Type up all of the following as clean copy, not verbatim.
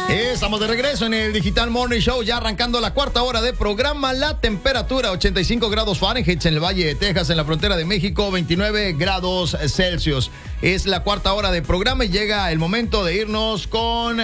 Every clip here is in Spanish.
Estamos de regreso en el Digital Morning Show, ya arrancando la cuarta hora de programa. La temperatura 85 grados Fahrenheit en el Valle de Texas, en la frontera de México, 29 grados Celsius. Es la cuarta hora de programa y llega el momento de irnos con...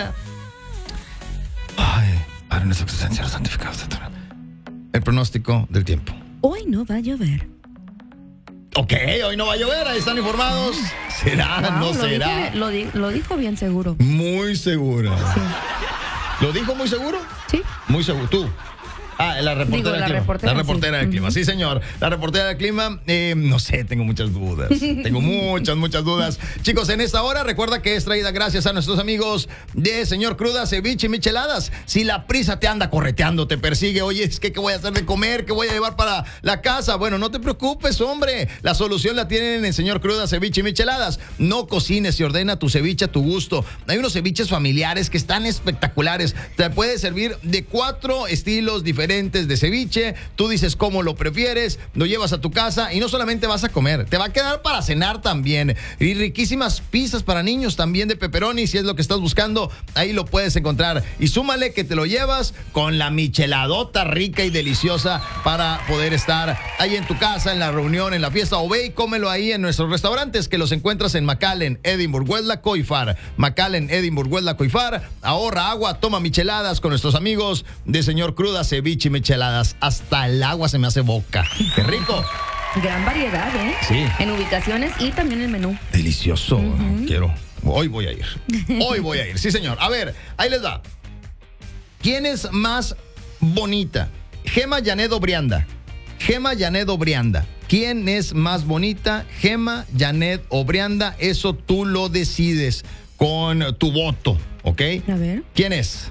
Padre nuestro que estás en el cielo, santificado sea tu nombre. El pronóstico del tiempo. Hoy no va a llover. Ok, hoy no va a llover, ahí están informados. ¿Será? Wow, ¿No será? Lo dijo bien seguro. Muy segura. Sí. ¿Lo dijo muy seguro? Sí. Muy seguro. ¿Tú? La reportera del clima. La reportera del clima, sí, señor. La reportera del clima, no sé, tengo muchas dudas. Tengo muchas dudas. Chicos, en esta hora, recuerda que es traída gracias a nuestros amigos de Señor Cruda, Ceviche y Micheladas. Si la prisa te anda correteando, te persigue, oye, es que ¿qué voy a hacer de comer? ¿Qué voy a llevar para la casa? Bueno, no te preocupes, hombre. La solución la tienen en Señor Cruda, Ceviche y Micheladas. No cocines y ordena tu ceviche a tu gusto. Hay unos ceviches familiares que están espectaculares. Te puede servir de 4 estilos diferentes de ceviche. Tú dices cómo lo prefieres, lo llevas a tu casa y no solamente vas a comer, te va a quedar para cenar también. Y riquísimas pizzas para niños también de pepperoni, si es lo que estás buscando, ahí lo puedes encontrar. Y súmale que te lo llevas con la micheladota rica y deliciosa para poder estar ahí en tu casa, en la reunión, en la fiesta, o ve y cómelo ahí en nuestros restaurantes que los encuentras en McAllen, Edinburgh, Westlaco Coifar. McAllen, Edinburgh, Westlaco Coifar. Ahorra agua, toma micheladas con nuestros amigos de Señor Cruda, Ceviche y Micheladas. Hasta el agua se me hace boca. ¡Qué rico! Gran variedad, ¿eh? Sí. En ubicaciones y también el menú. Delicioso. Quiero. Hoy voy a ir. Hoy voy a ir. Sí, señor. A ver, ahí les va. ¿Quién es más bonita? Gema, Janet o Brianda. Gema, Janet o Brianda. ¿Quién es más bonita? Gema, Janet o Brianda. Eso tú lo decides con tu voto, ¿ok? A ver. ¿Quién es?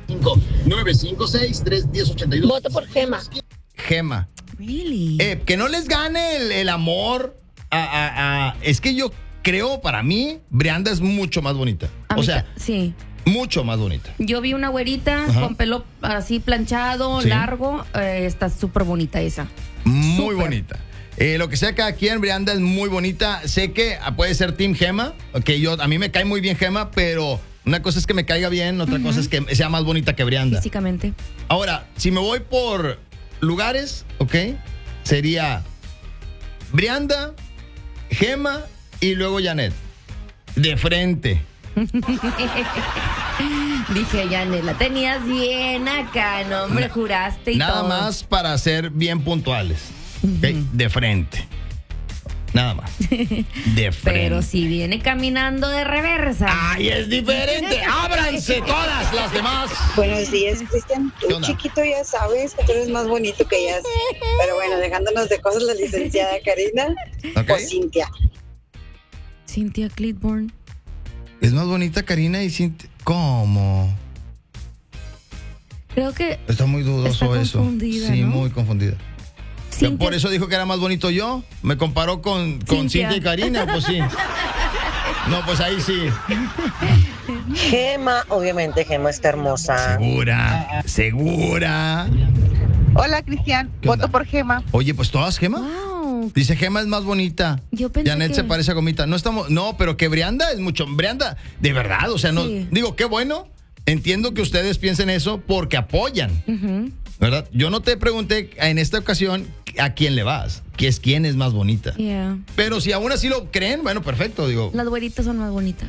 956-310-82. Voto por Gema. Gema. Really? Que no les gane el amor es que yo creo, para mí, Brianda es mucho más bonita. O sea, sí. Mucho más bonita. Yo vi una güerita con pelo así planchado, Sí. largo. Está súper bonita esa. Muy Súper. bonita. Lo que sea cada quien, Brianda es muy bonita. Sé que puede ser Team Gema, que a mí me cae muy bien Gema, pero una cosa es que me caiga bien, otra cosa es que sea más bonita que Brianda. Físicamente. Ahora, si me voy por lugares, ¿ok? Sería Brianda, Gema y luego Janet. De frente. Dije, Janet, la tenías bien acá, no, hombre, juraste y Nada todo. más para ser bien puntuales. ¿Ok? De frente. Nada más. De frente. Pero si viene caminando de reversa. ¡Ay, es diferente! ¡Ábranse todas las demás! Buenos días, Cristian. ¿Qué Tú, onda? chiquito, ya sabes que tú eres más bonito que ellas. Pero bueno, dejándonos de cosas, la licenciada Karina Ok. o Cintia. Cynthia Clitborn. Es más bonita Karina y Cintia. ¿Cómo? Creo que Está muy dudoso Está eso. confundida, Sí, ¿no? muy confundida. Cynthia- Por eso dijo que era más bonito yo. Me comparó con Cintia. Cintia y Karina, pues sí. No, pues ahí sí. Gema, obviamente Gema está hermosa. Segura. Hola, Cristian. ¿Qué onda? Voto por Gema. Oye, pues todas Gema. Wow. Dice Gema es más bonita. Yo pensé Janet que- se parece a Gomita. No, pero que Brianda es mucho. Brianda, de verdad, o sea, no. Sí. Digo, qué bueno. Entiendo que ustedes piensen eso porque apoyan. Ujú. ¿Verdad? Yo no te pregunté en esta ocasión a quién le vas, quién es más bonita. Yeah. Pero si aún así lo creen, bueno, perfecto, digo. Las güeritas son más bonitas.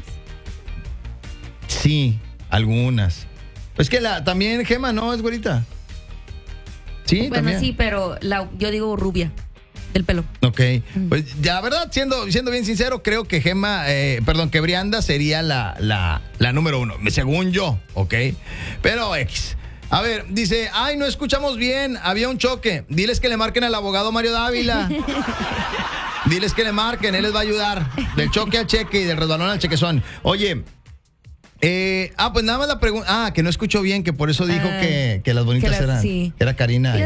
Sí, algunas. Pues que también Gema, ¿no? Es güerita. Sí, Bueno, también. sí, pero yo digo rubia. El pelo. Ok, pues ya, la verdad, siendo bien sincero, creo que que Brianda sería la número 1, según yo, ¿ok? Pero X. A ver, dice, ay, no escuchamos bien, había un choque. Diles que le marquen al abogado Mario Dávila. Diles que le marquen, él les va a ayudar. Del choque al cheque y del resbalón al chequezón. Oye, pues nada más la pregunta. Que no escuchó bien, que por eso dijo que las bonitas que eran. sí. Que era Karina.